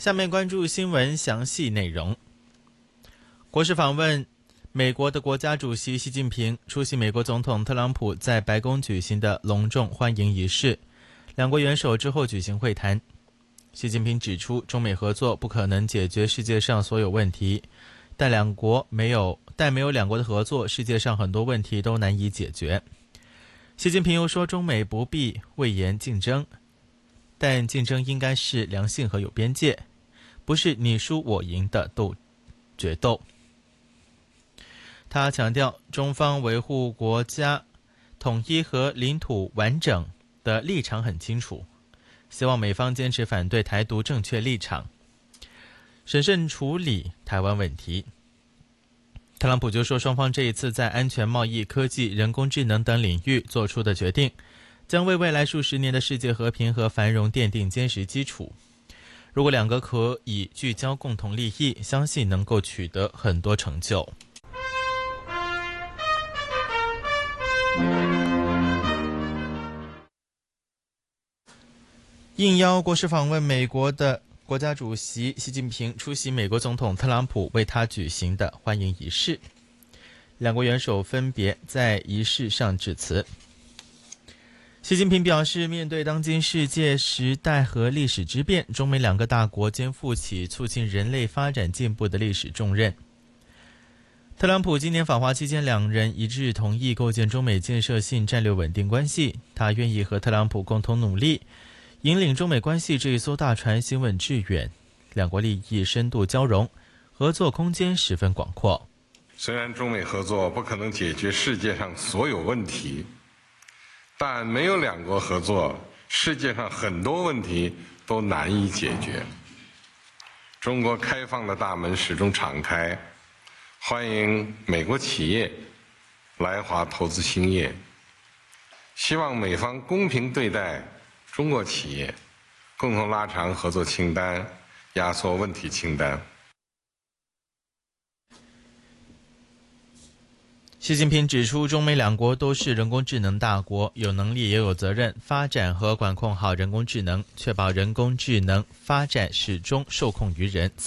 下面关注新闻详细内容。国事访问，美国的国家主席习近平出席美国总统特朗普在白宫举行的隆重欢迎仪式，两国元首之后举行会谈。习近平指出，中美合作不可能解决世界上所有问题，但没有两国的合作，世界上很多问题都难以解决。习近平又说，中美不必畏严竞争，但竞争应该是良性和有边界，不是你输我赢的决斗。他强调，中方维护国家统一和领土完整的立场很清楚，希望美方坚持反对台独正确立场，审慎处理台湾问题。特朗普就说，双方这一次在安全、贸易、科技、人工智能等领域做出的决定，将为未来数十年的世界和平和繁荣奠定坚实基础。如果两个可以聚焦共同利益，相信能够取得很多成就。应邀国事访问美国的国家主席习近平出席美国总统特朗普为他举行的欢迎仪式，两国元首分别在仪式上致辞。习近平表示，面对当今世界时代和历史之变，中美两个大国肩负起促进人类发展进步的历史重任。特朗普今年访华期间，两人一致同意构建中美建设性战略稳定关系，他愿意和特朗普共同努力，引领中美关系这一艘大船行稳致远，两国利益深度交融，合作空间十分广阔。 虽然中美合作不可能解决世界上所有问题，但没有两国合作，世界上很多问题都难以解决。中国开放的大门始终敞开，欢迎美国企业来华投资兴业，希望美方公平对待中国企业，共同拉长合作清单，压缩问题清单。 习近平指出，中美两国都是人工智能大国，有能力也有责任发展和管控好人工智能，确保人工智能发展始终受控于人。